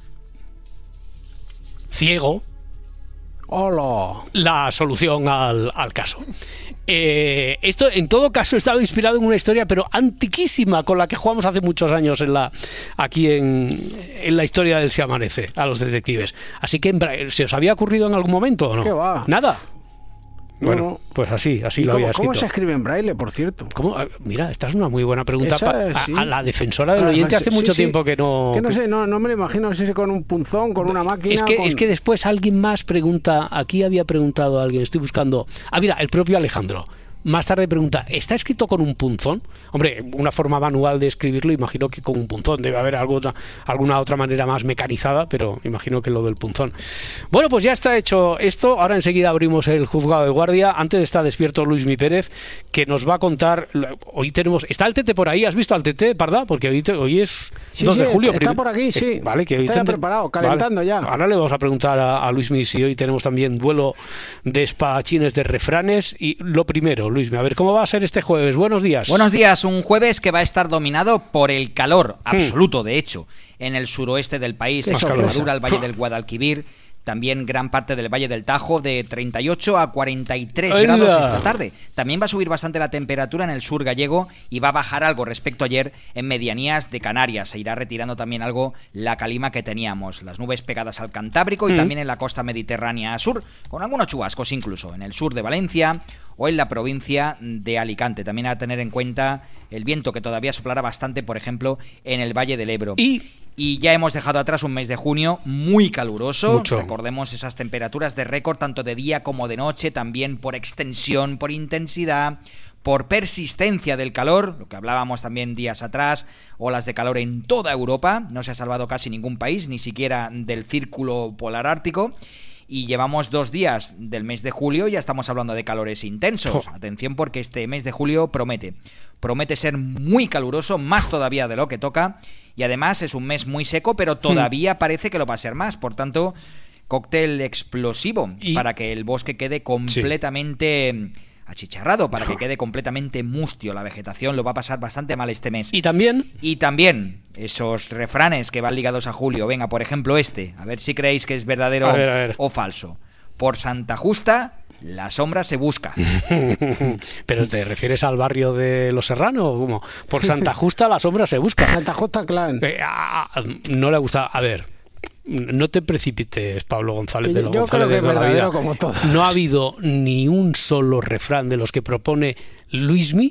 ciego, ¡hola!, la solución al caso. Esto en todo caso estaba inspirado en una historia pero antiquísima con la que jugamos hace muchos años aquí en la historia del Se Amanece a los detectives. Así que ¿se os había ocurrido en algún momento o no? ¿Qué va? Nada. Bueno, pues así lo había escrito. ¿Cómo se escribe en braille, por cierto? Mira, esta es una muy buena pregunta. Sí. A la defensora del oyente hace mucho tiempo que no... Que no sé, no me lo imagino si es con un punzón, con una máquina... Es que después alguien más pregunta, aquí había preguntado a alguien, estoy buscando... mira, el propio Alejandro. Más tarde pregunta, ¿está escrito con un punzón? Hombre, una forma manual de escribirlo, imagino que con un punzón. Debe haber alguna otra manera más mecanizada, pero imagino que lo del punzón. Bueno, pues ya está hecho esto. Ahora enseguida abrimos el juzgado de guardia. Antes está despierto Luismi Pérez, que nos va a contar... Hoy tenemos... ¿Está el Tete por ahí? ¿Has visto al Tete, Parda? Porque hoy es 2 de julio. Está por aquí, sí. Vale, que hoy está preparado, calentando ya. Ahora le vamos a preguntar a Luismi si hoy tenemos también duelo de espadachines de refranes. Y lo primero, Luismi, a ver, ¿cómo va a ser este jueves? Buenos días. Buenos días, un jueves que va a estar dominado por el calor absoluto, de hecho, en el suroeste del país, Extremadura, el Valle del Guadalquivir, también gran parte del Valle del Tajo, de 38 a 43 grados esta tarde. También va a subir bastante la temperatura en el sur gallego y va a bajar algo respecto a ayer en medianías de Canarias. Se irá retirando también algo la calima que teníamos, las nubes pegadas al Cantábrico y también en la costa mediterránea sur, con algunos chubascos incluso en el sur de Valencia o en la provincia de Alicante. También a tener en cuenta el viento que todavía soplará bastante, por ejemplo, en el Valle del Ebro. Y ya hemos dejado atrás un mes de junio muy caluroso. Mucho. Recordemos esas temperaturas de récord, tanto de día como de noche, también por extensión, por intensidad, por persistencia del calor, lo que hablábamos también días atrás, olas de calor en toda Europa. No se ha salvado casi ningún país, ni siquiera del círculo polar ártico. Y llevamos 2 días del mes de julio, ya estamos hablando de calores intensos. Atención, porque este mes de julio promete ser muy caluroso, más todavía de lo que toca, y además es un mes muy seco, pero todavía parece que lo va a ser más. Por tanto, cóctel explosivo para que el bosque quede completamente achicharrado, para que quede completamente mustio. La vegetación lo va a pasar bastante mal este mes. Y también esos refranes que van ligados a julio. Venga, por ejemplo a ver si creéis que es verdadero o falso. Por Santa Justa la sombra se busca. ¿Pero te refieres al barrio de Los Serrano o cómo? Por Santa Justa la sombra se busca. Santa Justa Clan. No le gusta. A ver, no te precipites, Pablo González de los Yo González creo que de es toda la verdadero vida. como todo. No ha habido ni un solo refrán de los que propone Luismi.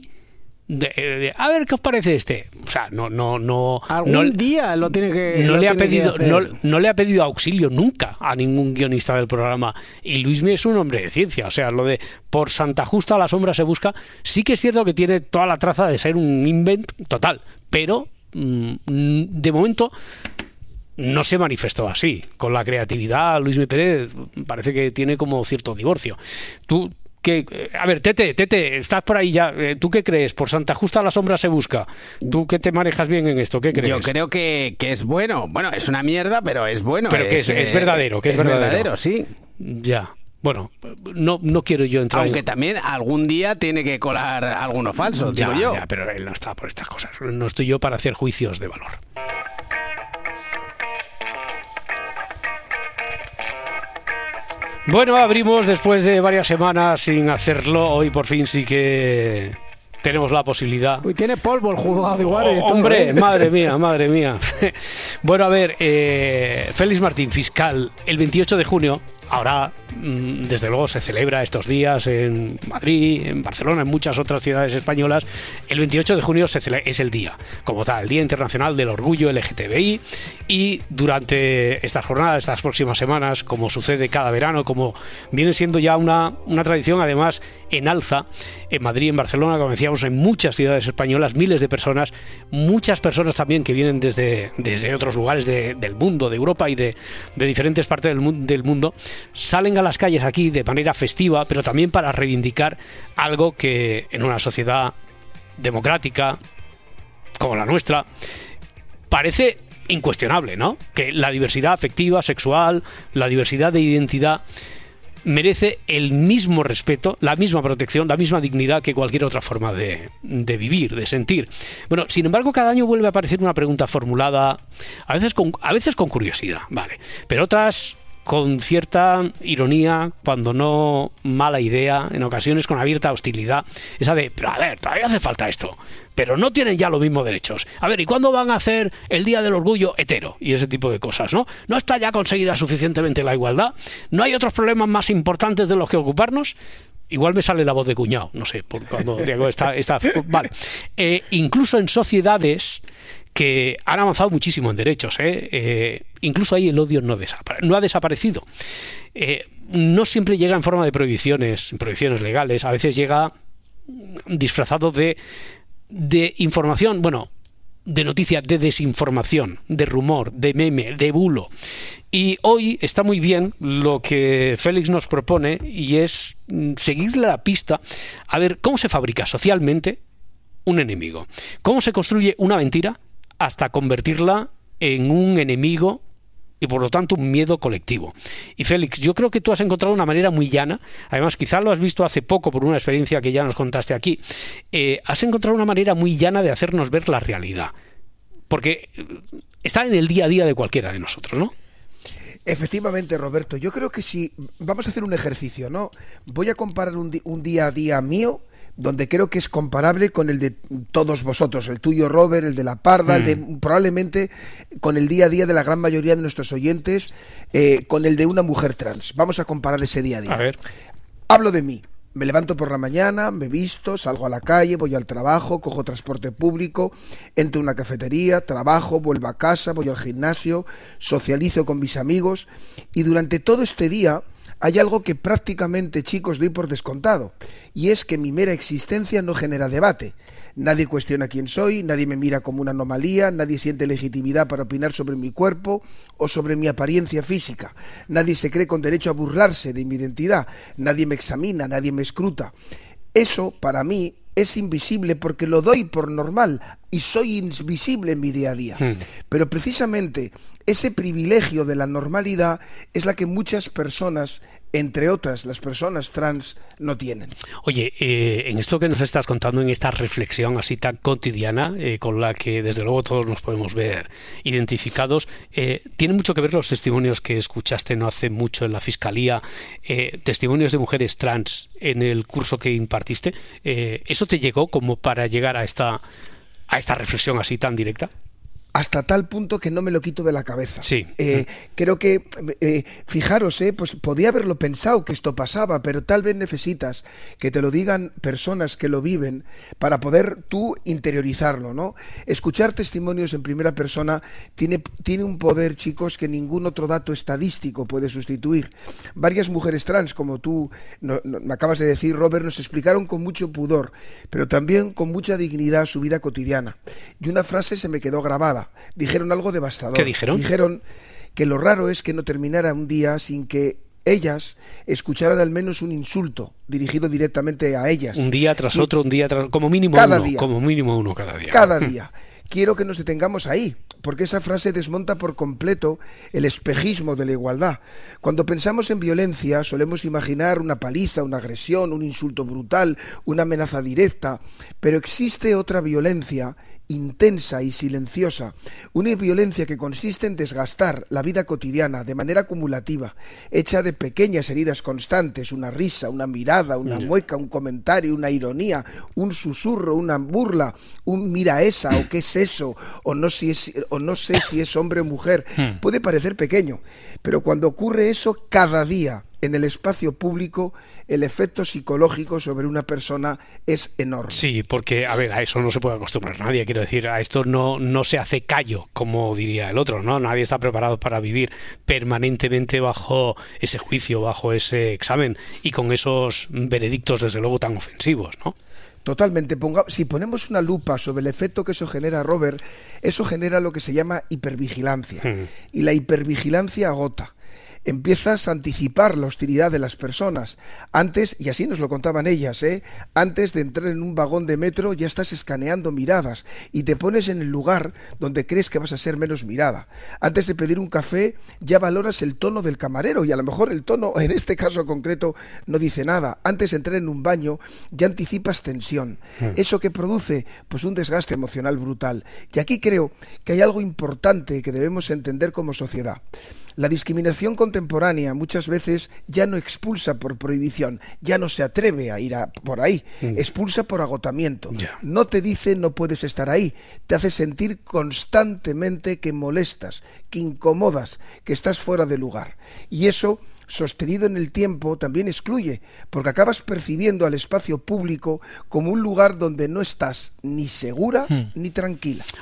A ver qué os parece este. O sea, algún día lo tiene que no le ha pedido auxilio nunca a ningún guionista del programa. Y Luismi es un hombre de ciencia. O sea, lo de por Santa Justa la sombra se busca, sí que es cierto que tiene toda la traza de ser un invent total, pero de momento no se manifestó así. Con la creatividad, Luismi Pérez parece que tiene como cierto divorcio. A ver, Tete, estás por ahí ya. ¿Tú qué crees? ¿Por Santa Justa la sombra se busca? ¿Tú que te manejas bien en esto? ¿Qué crees? Yo creo que es bueno. Bueno, es una mierda, pero es bueno. Pero que es verdadero. Que es verdadero, sí. Ya. Bueno, no quiero yo entrar. Aunque también algún día tiene que colar alguno falso, digo yo. Ya, pero él no está por estas cosas. No estoy yo para hacer juicios de valor. Bueno, abrimos después de varias semanas sin hacerlo. Hoy por fin sí que tenemos la posibilidad. Uy, tiene polvo el juzgado de guardia. Hombre, madre mía. Bueno, a ver, Félix Martín, fiscal, el 28 de junio, ahora desde luego se celebra estos días en Madrid, en Barcelona, en muchas otras ciudades españolas. El 28 de junio es el día, como tal, el Día Internacional del Orgullo LGTBI, y durante estas jornadas, estas próximas semanas, como sucede cada verano, como viene siendo ya una tradición, además en alza, en Madrid, en Barcelona, como decíamos, en muchas ciudades españolas, miles de personas, muchas personas también que vienen desde otros lugares del mundo, de Europa y de diferentes partes del mundo, salen a las calles aquí de manera festiva, pero también para reivindicar algo que en una sociedad democrática como la nuestra parece incuestionable, ¿no? Que la diversidad afectiva, sexual, la diversidad de identidad merece el mismo respeto, la misma protección, la misma dignidad que cualquier otra forma de vivir, de sentir. Bueno, sin embargo, cada año vuelve a aparecer una pregunta formulada, a veces con curiosidad, vale, pero otras con cierta ironía, cuando no mala idea, en ocasiones con abierta hostilidad, esa de, pero a ver, todavía hace falta esto, pero no tienen ya los mismos derechos. A ver, ¿y cuándo van a hacer el Día del Orgullo hetero? Y ese tipo de cosas, ¿no? ¿No está ya conseguida suficientemente la igualdad? ¿No hay otros problemas más importantes de los que ocuparnos? Igual me sale la voz de cuñado, no sé, por cuando digo esta vale. Incluso en sociedades que han avanzado muchísimo en derechos, incluso ahí el odio no ha desaparecido. No siempre llega en forma de prohibiciones legales, a veces llega disfrazado de información, bueno, de noticia, de desinformación, de rumor, de meme, de bulo. Y hoy está muy bien lo que Félix nos propone, y es seguirle la pista a ver cómo se fabrica socialmente un enemigo, cómo se construye una mentira hasta convertirla en un enemigo y por lo tanto un miedo colectivo. Y Félix, yo creo que tú has encontrado una manera muy llana, además quizás lo has visto hace poco por una experiencia que ya nos contaste aquí, has encontrado una manera muy llana de hacernos ver la realidad, porque está en el día a día de cualquiera de nosotros, ¿no? Efectivamente, Roberto, yo creo que si vamos a hacer un ejercicio, ¿no? Voy a comparar un día a día mío, donde creo que es comparable con el de todos vosotros, el tuyo, Robert, el de La Parda, el de, probablemente con el día a día de la gran mayoría de nuestros oyentes, con el de una mujer trans. Vamos a comparar ese día a día. A ver. Hablo de mí. Me levanto por la mañana, me visto, salgo a la calle, voy al trabajo, cojo transporte público, entro a una cafetería, trabajo, vuelvo a casa, voy al gimnasio, socializo con mis amigos, y durante todo este día hay algo que prácticamente, chicos, doy por descontado, y es que mi mera existencia no genera debate. Nadie cuestiona quién soy, nadie me mira como una anomalía, nadie siente legitimidad para opinar sobre mi cuerpo o sobre mi apariencia física. Nadie se cree con derecho a burlarse de mi identidad, nadie me examina, nadie me escruta. Eso, para mí, es invisible porque lo doy por normal y soy invisible en mi día a día. Pero precisamente ese privilegio de la normalidad es la que muchas personas, entre otras las personas trans, no tienen. Oye, en esto que nos estás contando, en esta reflexión así tan cotidiana, con la que desde luego todos nos podemos ver identificados, tiene mucho que ver los testimonios que escuchaste no hace mucho en la Fiscalía, testimonios de mujeres trans en el curso que impartiste. ¿Eso te llegó como para llegar a esta reflexión así tan directa? Hasta tal punto que no me lo quito de la cabeza. Sí. Creo que, fijaros, pues podía haberlo pensado que esto pasaba, pero tal vez necesitas que te lo digan personas que lo viven para poder tú interiorizarlo, ¿no? Escuchar testimonios en primera persona tiene un poder, chicos, que ningún otro dato estadístico puede sustituir. Varias mujeres trans, como tú me acabas de decir, Robert, nos explicaron con mucho pudor, pero también con mucha dignidad su vida cotidiana. Y una frase se me quedó grabada. Dijeron algo devastador. ¿Qué dijeron? Dijeron que lo raro es que no terminara un día sin que ellas escucharan al menos un insulto dirigido directamente a ellas. Un día tras otro, un día tras... Como mínimo cada uno. Día. Como mínimo uno cada día. Cada día. Quiero que nos detengamos ahí, porque esa frase desmonta por completo el espejismo de la igualdad. Cuando pensamos en violencia, solemos imaginar una paliza, una agresión, un insulto brutal, una amenaza directa, pero existe otra violencia intensa y silenciosa, una violencia que consiste en desgastar la vida cotidiana de manera acumulativa, hecha de pequeñas heridas constantes, una risa, una mirada, una mueca, un comentario, una ironía, un susurro, una burla, un mira esa, o qué es eso, o no sé si es hombre o mujer. Puede parecer pequeño, pero cuando ocurre eso cada día en el espacio público, el efecto psicológico sobre una persona es enorme. Sí, porque, a ver, a eso no se puede acostumbrar nadie, quiero decir, a esto no se hace callo, como diría el otro, ¿no? Nadie está preparado para vivir permanentemente bajo ese juicio, bajo ese examen y con esos veredictos, desde luego, tan ofensivos, ¿no? Totalmente. Si ponemos una lupa sobre el efecto que eso genera, Robert, eso genera lo que se llama hipervigilancia. Y la hipervigilancia agota. empiezas a anticipar la hostilidad de las personas. Antes, y así nos lo contaban ellas, antes de entrar en un vagón de metro ya estás escaneando miradas y te pones en el lugar donde crees que vas a ser menos mirada. Antes de pedir un café ya valoras el tono del camarero y a lo mejor el tono, en este caso concreto, no dice nada. Antes de entrar en un baño ya anticipas tensión. ¿Eso qué produce? Pues un desgaste emocional brutal. Y aquí creo que hay algo importante que debemos entender como sociedad. La discriminación contemporánea muchas veces ya no expulsa por prohibición, ya no se atreve a ir por ahí, expulsa por agotamiento. No te dice no puedes estar ahí, te hace sentir constantemente que molestas, que incomodas, que estás fuera de lugar. Y eso, sostenido en el tiempo, también excluye, porque acabas percibiendo al espacio público como un lugar donde no estás ni segura ni tranquila.